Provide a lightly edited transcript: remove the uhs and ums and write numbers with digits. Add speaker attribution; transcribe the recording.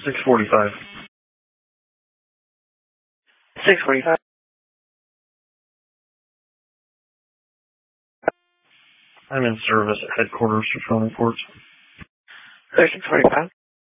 Speaker 1: 6:45.
Speaker 2: 6:45.
Speaker 1: I'm in service at headquarters for phone reports.
Speaker 2: 6:45.